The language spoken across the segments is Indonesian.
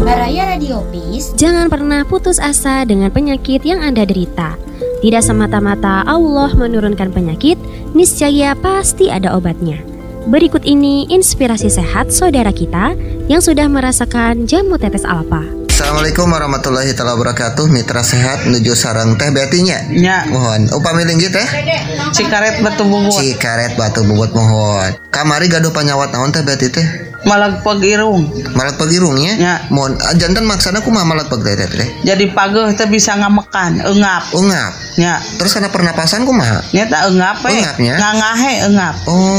Baraya Radio Peace. Jangan pernah putus asa dengan penyakit yang Anda derita. Tidak semata-mata Allah menurunkan penyakit, niscaya pasti ada obatnya. Berikut ini inspirasi sehat saudara kita yang sudah merasakan jamu tetes alfa. Assalamualaikum warahmatullahi wabarakatuh. Mitra sehat menuju sarang teh betinya. Ya. Mohon upami linggih teh. Cikaret batu bubut. Cikaret batu bubut mohon. Kamari gaduh panyawat naon teh beti teh? Malagpeg irung. Malagpeg irungnya? Ya. Mohon jantan maksana kumaha malagpeg teh? Jadi pageuh teh bisa ngamekan, eungap. Ungap. Ya. Terus kana pernapasan kumaha? Nya tak eungap we. Eungapnya? Ngangahe eungap.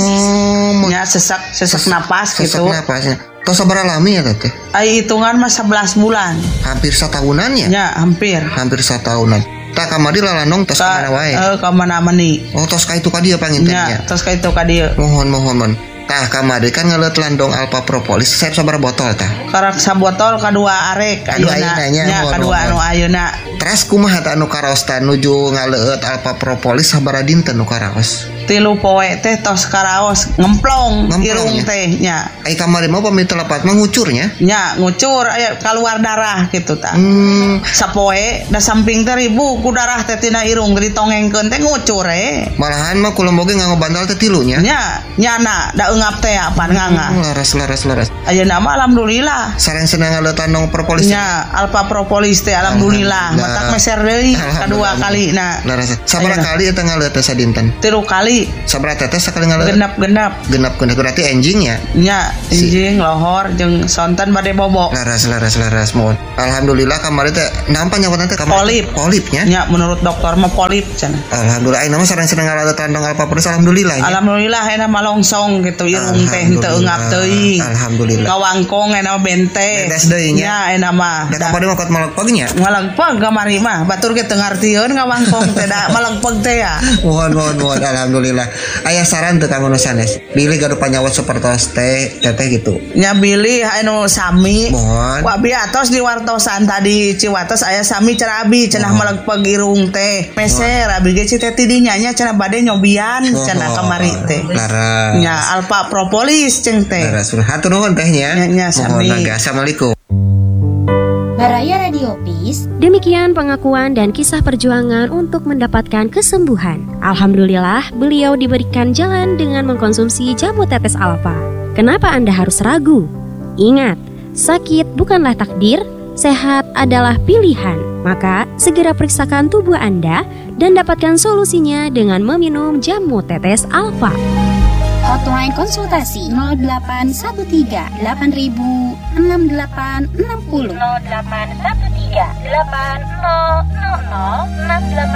Oh. Nya sesak napas sesak gitu. napasnya. Tos sabaraha lami ya teh? Ai hitungan mah 11 bulan. Hampir satahunan ya? Ya, hampir. Hampir satahunan. Tak kamari lalanong tos kamana wae. Ka mana meni. Oh tos ka itu ka dieu pangintennya. Ya, tos ka itu ka dieu. Mohon. Tah kamari kan ngeleut landong alpha propolis saya sabaraha botol tah? Karak sabotol kadua arek ayeuna. Nya kadua anu ayeuna. Terus kumaha tah anu karaos tah nuju ngaleut alpha propolis sabaraha dinten nu karaos? 3 poe teh tos karaos ngemplong irung teh nya. Ai kamari mah pamit telepat mah ngucurnya? Nya ngucur aya keluar darah gitu tah. Sapoe da samping teh ribu ku darah teh tina irung ditongengkeun teh ngucur Malahan mah kula boge nganggo bantal teh 3 nya. Nya nyana da eungap teh apaan nganga. Laras. Ayeuna mah alhamdulillah. Sareng senang ngaleut landong propolis. Nya alpha propolis teh alhamdulillah. Matak meser deui kadua kalina. Laras. Sabaraha kali eta ngaleut teh sadinten? 3 kali. Sabaraha tetes sakali ngaleut? Genap berarti enjing ya? Nya enjing lohor jeung sonten bade bobok. Laras mohon. Alhamdulillah kamari teh naon panyawatna teh kamari? Polipnya? Nya menurut dokter mah polip cenah. Alhamdulillah ayeuna mah sareng seneng ngaleut landong alpha propolis alhamdulillah. Alhamdulillah ayeuna mah longsong gitu irung teh henteu eungap teuing. Alhamdulillah. Ngawangkong ayeuna bente. Bedes deui nya. Nya ayeuna mah. Da kapade mah kot malagpegnya? Malagpeg kamari mah batur ge teu ngartieun ngawangkong teh da malagpeg teh ya. Mohon alhamdulillah. Aya saran teu kanggo nu sanes? Bilih gaduh panyawat sapertos teh gitu. Nya bilih anu sami. Mohon. Wa abi atos di wartosan tadi Ciwates aya sami cenah abi cenah malagpeg irung teh. Meser abi ge teh tidinya nya cenah bade nyobian cenah kamari teh. Laras. Nya alpha propolis ceng teh. Laras. Hatur nuhun tehnya. Nya sami. Assalamualaikum. Baraya Radio Peace. Demikian pengakuan dan kisah perjuangan untuk mendapatkan kesembuhan. Alhamdulillah, beliau diberikan jalan dengan mengkonsumsi jamu tetes alfa. Kenapa Anda harus ragu? Ingat, sakit bukanlah takdir, sehat adalah pilihan. Maka, segera periksakan tubuh Anda dan dapatkan solusinya dengan meminum jamu tetes alfa. Hotline konsultasi 0813 8000 6860 0813 8000 6860.